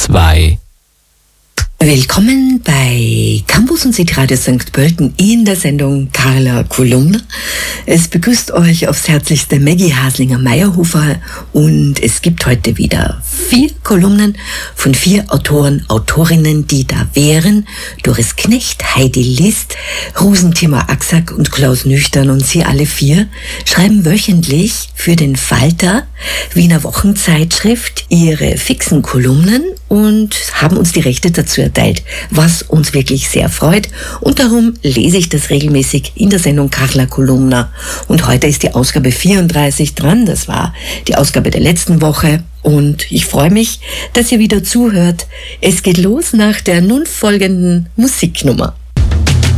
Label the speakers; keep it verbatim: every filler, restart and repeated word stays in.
Speaker 1: zwei.
Speaker 2: Willkommen bei Campus und Cityradio Sankt Pölten in der Sendung Carla Kolumna. Es begrüßt euch aufs Herzlichste Maggie Haslinger-Meyerhofer und es gibt heute wieder vier Kolumnen von vier Autoren, Autorinnen, die da wären. Doris Knecht, Heidi List, Rusenthema Axack und Klaus Nüchtern, und sie alle vier schreiben wöchentlich für den Falter, Wiener Wochenzeitschrift, ihre fixen Kolumnen und haben uns die Rechte dazu erteilt, was uns wirklich sehr freut. Und darum lese ich das regelmäßig in der Sendung Carla Kolumna. Und heute ist die Ausgabe vierunddreißig dran. Das war die Ausgabe der letzten Woche. Und ich freue mich, dass ihr wieder zuhört. Es geht los nach der nun folgenden Musiknummer.